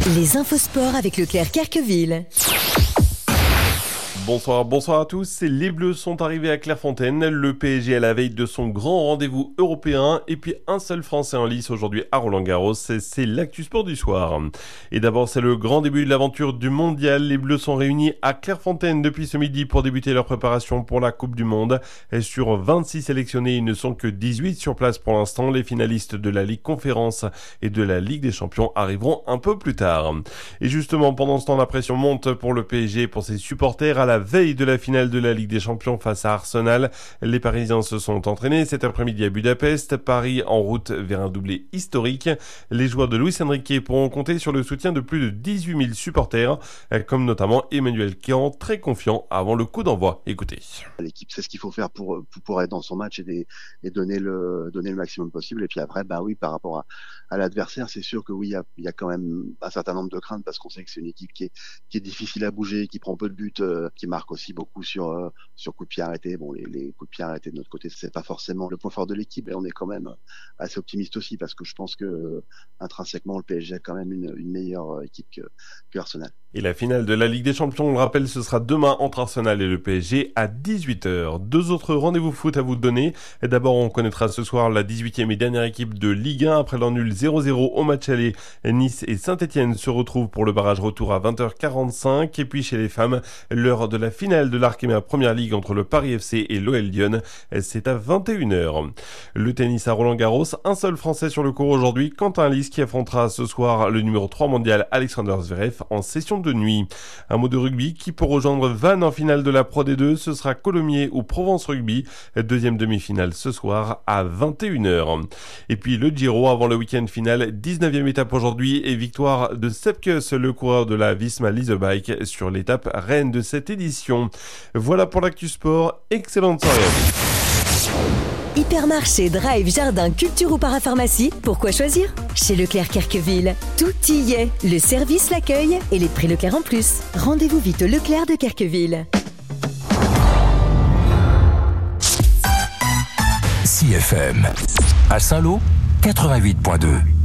Les infos sport avec Leclerc Kerqueville. Bonsoir à tous. Les Bleus sont arrivés à Clairefontaine. Le PSG à la veille de son grand rendez-vous européen. Et puis un seul Français en lice aujourd'hui à Roland-Garros. C'est l'actu sport du soir. Et d'abord, c'est le grand début de l'aventure du mondial. Les Bleus sont réunis à Clairefontaine depuis ce midi pour débuter leur préparation pour la Coupe du Monde. Et sur 26 sélectionnés, ils ne sont que 18 sur place pour l'instant. Les finalistes de la Ligue Conférence et de la Ligue des Champions arriveront un peu plus tard. Et justement, pendant ce temps, la pression monte pour le PSG et pour ses supporters à la veille de la finale de la Ligue des Champions face à Arsenal. Les Parisiens se sont entraînés cet après-midi à Budapest. Paris en route vers un doublé historique. Les joueurs de Luis Enrique pourront compter sur le soutien de plus de 18 000 supporters, comme notamment Emmanuel Kéan, très confiant avant le coup d'envoi. Écoutez. L'équipe sait ce qu'il faut faire pour être dans son match et donner le maximum possible. Et puis après, par rapport à l'adversaire, c'est sûr que oui, il y a quand même un certain nombre de craintes parce qu'on sait que c'est une équipe qui est difficile à bouger, qui prend peu de buts, qui marque aussi beaucoup sur coups de pied arrêtés. Bon, les coups de pied arrêtés de notre côté, c'est pas forcément le point fort de l'équipe, et on est quand même assez optimiste aussi parce que je pense que intrinsèquement le PSG a quand même une meilleure équipe que Arsenal. Et la finale de la Ligue des Champions, on le rappelle, ce sera demain entre Arsenal et le PSG à 18h. Deux autres rendez-vous foot à vous donner. Et d'abord, on connaîtra ce soir la 18e et dernière équipe de Ligue 1 après leur nul 0-0 au match aller. Nice et Saint-Etienne se retrouvent pour le barrage retour à 20h45. Et puis chez les femmes, l'heure de la finale de l'Arkema Première Ligue entre le Paris FC et l'OL Lyon, c'est à 21h. Le tennis à Roland-Garros, un seul Français sur le court aujourd'hui, Quentin Lys, qui affrontera ce soir le numéro 3 mondial Alexander Zverev en session de nuit. Un mot de rugby qui pour rejoindre Vannes en finale de la Pro D2, ce sera Colomiers ou Provence Rugby, deuxième demi-finale ce soir à 21h. Et puis le Giro avant le week-end final, 19e étape aujourd'hui et victoire de Sepp Kuss, le coureur de la Visma Lease Bike sur l'étape reine de cette édition. Voilà pour l'actu sport, excellente soirée à vous. Hypermarché, drive, jardin, culture ou parapharmacie, pourquoi choisir? Chez Leclerc Kerqueville, tout y est. Le service, l'accueil et les prix Leclerc en plus. Rendez-vous vite au Leclerc de Kerqueville. CFM à Saint-Lô 88.2.